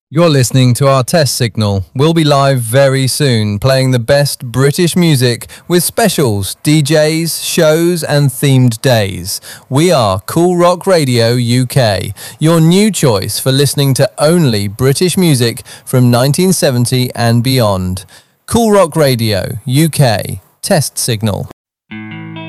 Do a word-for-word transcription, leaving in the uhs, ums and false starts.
You're listening to our test signal. We'll be live very soon, playing the best British music with specials, D Js, shows and themed days. We are Cool Rock Radio U K, your new choice for listening to only British music from nineteen seventy and beyond. Cool Rock Radio U K, test signal.